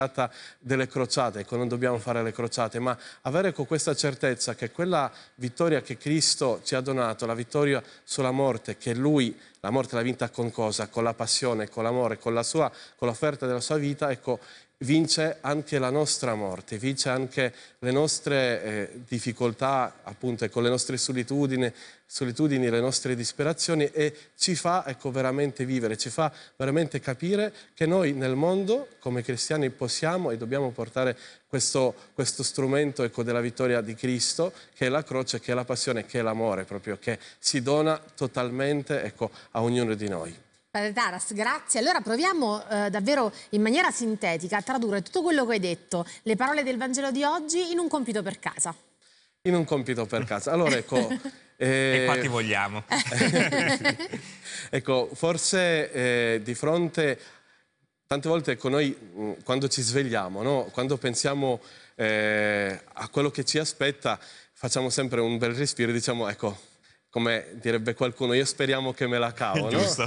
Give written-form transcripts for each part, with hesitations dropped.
delle crociate, ecco, non dobbiamo fare le crociate, ma avere con questa certezza che quella vittoria che Cristo ci ha donato, la vittoria sulla morte, che Lui, la morte l'ha vinta con cosa? Con la passione, con l'amore, con l'offerta della sua vita, ecco, vince anche la nostra morte, vince anche le nostre difficoltà, appunto, con le nostre solitudini, le nostre disperazioni, e ci fa, ecco, veramente vivere, ci fa veramente capire che noi nel mondo come cristiani possiamo e dobbiamo portare questo strumento, ecco, della vittoria di Cristo, che è la croce, che è la passione, che è l'amore proprio, che si dona totalmente, ecco, a ognuno di noi. Padre Taras, grazie. Allora proviamo davvero in maniera sintetica a tradurre tutto quello che hai detto, le parole del Vangelo di oggi, in un compito per casa. In un compito per casa. Allora, ecco... E qua ti vogliamo. Ecco, forse di fronte... Tante volte, ecco, noi quando ci svegliamo, no? Quando pensiamo a quello che ci aspetta, facciamo sempre un bel respiro e diciamo, ecco, come direbbe qualcuno, io speriamo che me la cavo, no? Giusto.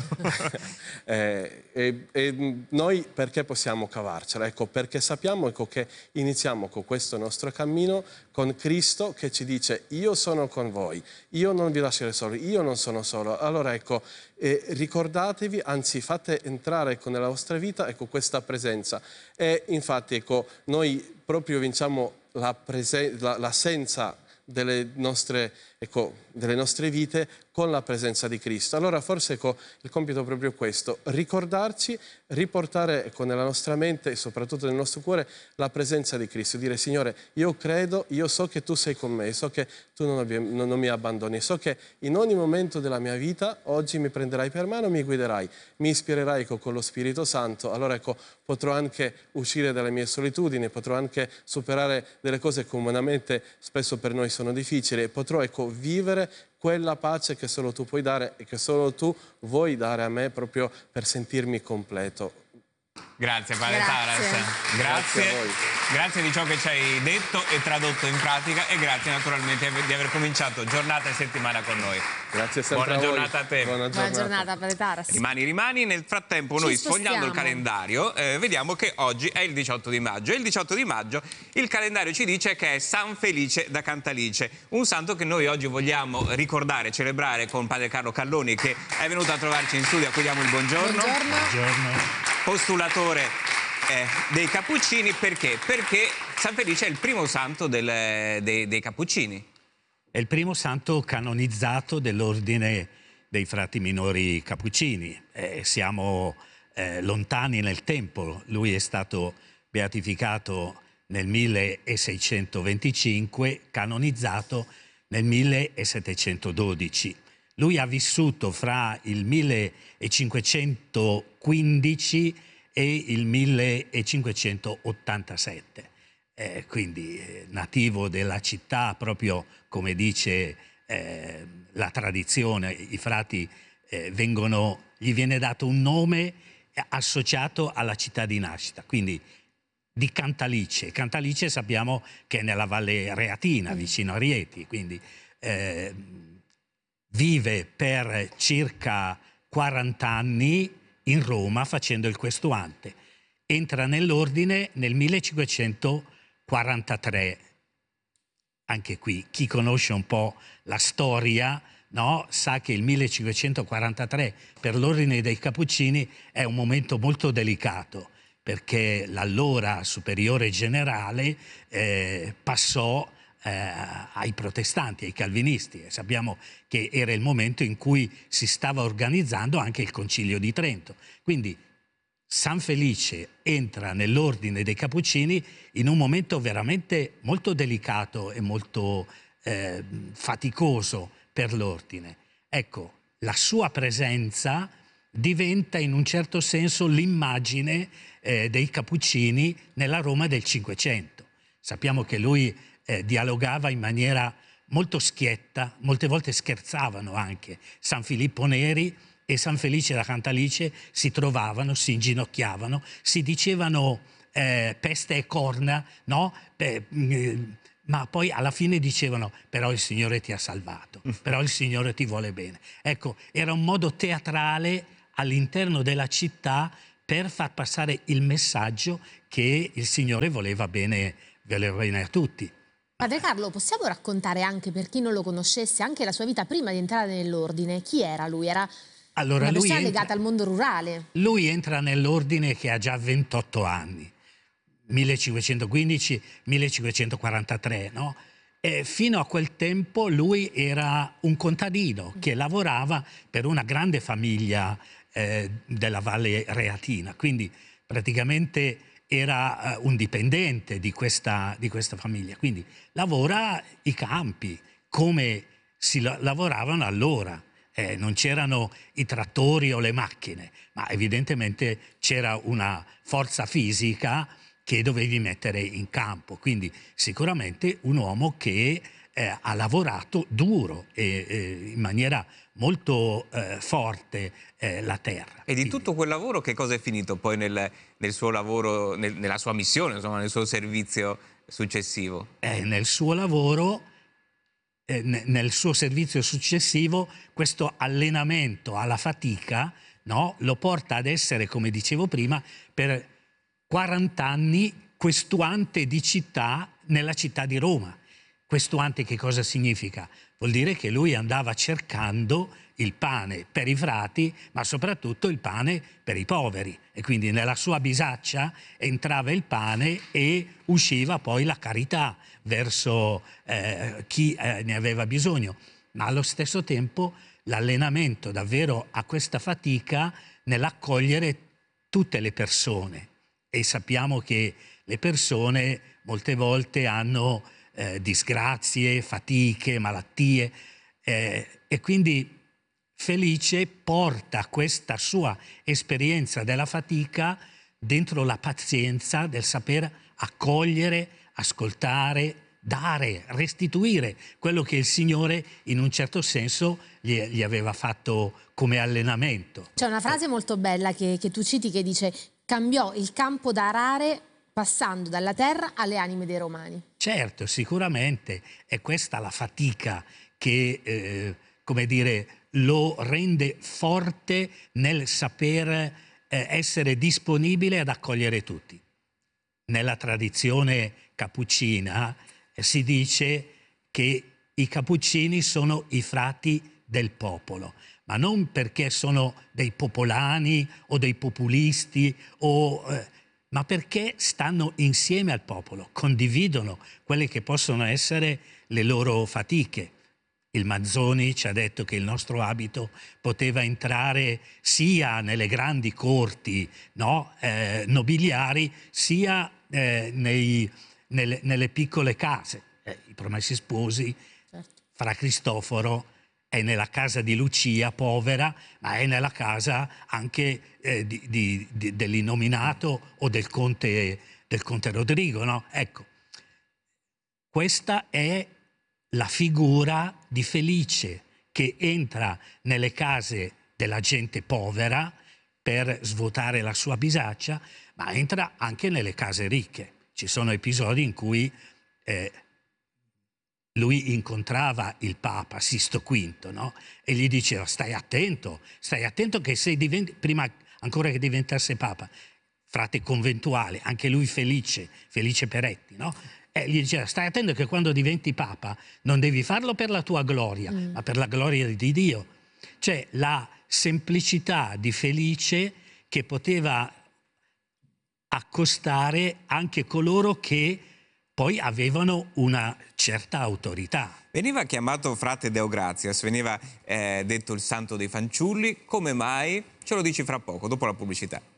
E noi perché possiamo cavarcela? Ecco, perché sappiamo, ecco, che iniziamo con questo nostro cammino con Cristo che ci dice: io sono con voi, io non vi lascerò soli, io non sono solo. Allora, ecco, ricordatevi, anzi fate entrare, ecco, nella vostra vita, ecco, questa presenza. E infatti, ecco, noi proprio vinciamo l'assenza delle nostre vite con la presenza di Cristo. Allora forse, ecco, il compito è proprio questo: ricordarci, riportare, ecco, nella nostra mente e soprattutto nel nostro cuore la presenza di Cristo, dire: Signore, io credo, io so che tu sei con me, so che tu non mi abbandoni, so che in ogni momento della mia vita oggi mi prenderai per mano, mi guiderai, mi ispirerai, ecco, con lo Spirito Santo. Allora, ecco, potrò anche uscire dalle mie solitudini, potrò anche superare delle cose che umanamente spesso per noi sono difficili, e potrò, ecco, vivere quella pace che solo tu puoi dare e che solo tu vuoi dare a me, proprio per sentirmi completo. Grazie Padre Taras, grazie a voi. Grazie di ciò che ci hai detto e tradotto in pratica, e grazie naturalmente di aver cominciato giornata e settimana con noi. Grazie sempre. Buona giornata a te. Buona giornata, Padre Taras. Rimani. Nel frattempo noi, sfogliando il calendario, vediamo che oggi è il 18 di maggio. E il 18 di maggio il calendario ci dice che è San Felice da Cantalice, un santo che noi oggi vogliamo ricordare, celebrare con Padre Carlo Calloni, che è venuto a trovarci in studio, a cui diamo il buongiorno. Buongiorno. Postulatore dei Cappuccini. Perché? Perché San Felice è il primo santo dei Cappuccini. È il primo santo canonizzato dell'ordine dei frati minori Cappuccini. Siamo lontani nel tempo. Lui è stato beatificato nel 1625, canonizzato nel 1712. Lui ha vissuto fra il 1515 e il 1587, quindi nativo della città, proprio come dice la tradizione. I frati gli viene dato un nome associato alla città di nascita, quindi di Cantalice. Cantalice sappiamo che è nella Valle Reatina, vicino a Rieti, quindi vive per circa 40 anni in Roma facendo il questuante. Entra nell'ordine nel 1543. Anche qui, chi conosce un po' la storia, no, sa che il 1543 per l'ordine dei Cappuccini è un momento molto delicato, perché l'allora superiore generale passò ai protestanti, ai calvinisti, e sappiamo che era il momento in cui si stava organizzando anche il Concilio di Trento. Quindi San Felice entra nell'ordine dei Cappuccini in un momento veramente molto delicato e molto faticoso per l'ordine. Ecco, la sua presenza diventa in un certo senso l'immagine dei Cappuccini nella Roma del Cinquecento. Sappiamo che lui dialogava in maniera molto schietta, molte volte scherzavano anche. San Filippo Neri e San Felice da Cantalice si trovavano, si inginocchiavano, si dicevano peste e corna, no? Ma poi alla fine dicevano: però il Signore ti ha salvato, però il Signore ti vuole bene. Ecco, era un modo teatrale all'interno della città per far passare il messaggio che il Signore voleva bene a tutti. Padre Carlo, possiamo raccontare anche, per chi non lo conoscesse, anche la sua vita prima di entrare nell'ordine? Chi era lui? Era una persona legata al mondo rurale. Lui entra nell'ordine che ha già 28 anni, 1515-1543, no? E fino a quel tempo lui era un contadino che lavorava per una grande famiglia della Valle Reatina, quindi praticamente era un dipendente di questa famiglia, quindi lavora i campi come si lavoravano allora. Non c'erano i trattori o le macchine, ma evidentemente c'era una forza fisica che dovevi mettere in campo, quindi sicuramente un uomo che ha lavorato duro e in maniera molto forte la terra. E di tutto quel lavoro che cosa è finito poi nel suo lavoro, nella sua missione, insomma, nel suo servizio successivo? Nel suo lavoro, nel suo servizio successivo, questo allenamento alla fatica, no, lo porta ad essere, come dicevo prima, per 40 anni questuante di città nella città di Roma. Questuante che cosa significa? Vuol dire che lui andava cercando il pane per i frati, ma soprattutto il pane per i poveri. E quindi nella sua bisaccia entrava il pane e usciva poi la carità verso chi ne aveva bisogno. Ma allo stesso tempo l'allenamento davvero a questa fatica nell'accogliere tutte le persone. E sappiamo che le persone molte volte hanno disgrazie, fatiche, malattie e quindi Felice porta questa sua esperienza della fatica dentro la pazienza del saper accogliere, ascoltare, dare, restituire quello che il Signore in un certo senso gli aveva fatto come allenamento. C'è una frase molto bella che tu citi che dice: cambiò il campo da arare passando dalla terra alle anime dei romani. Certo, sicuramente è questa la fatica che, come dire, lo rende forte nel saper essere disponibile ad accogliere tutti. Nella tradizione cappuccina si dice che i cappuccini sono i frati del popolo, ma non perché sono dei popolani o dei populisti ma perché stanno insieme al popolo, condividono quelle che possono essere le loro fatiche. Il Manzoni ci ha detto che il nostro abito poteva entrare sia nelle grandi corti, no, nobiliari, sia nelle piccole case. I Promessi Sposi, certo. Fra Cristoforo è nella casa di Lucia, povera, ma è nella casa anche dell'innominato o del conte Rodrigo, no? Ecco, questa è la figura di Felice che entra nelle case della gente povera per svuotare la sua bisaccia, ma entra anche nelle case ricche. Ci sono episodi in cui lui incontrava il Papa Sisto V, no? E gli diceva: stai attento che se prima ancora che diventasse Papa, frate conventuale, anche lui Felice Peretti, no? E gli diceva: stai attento che quando diventi Papa non devi farlo per la tua gloria, ma per la gloria di Dio. Cioè la semplicità di Felice che poteva accostare anche coloro che poi avevano una certa autorità. Veniva chiamato frate Deo Gratias, veniva detto il santo dei fanciulli. Come mai? Ce lo dici fra poco, dopo la pubblicità.